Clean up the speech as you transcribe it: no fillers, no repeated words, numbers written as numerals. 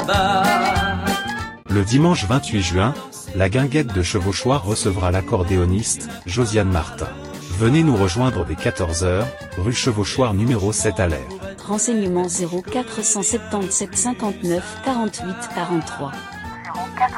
là-bas. Le dimanche 28 juin, la guinguette de Chevauchoir recevra l'accordéoniste, Josiane Martin. Venez nous rejoindre dès 14h, rue Chevauchoir numéro 7 à l'Air. Renseignements 0477 59 48 43.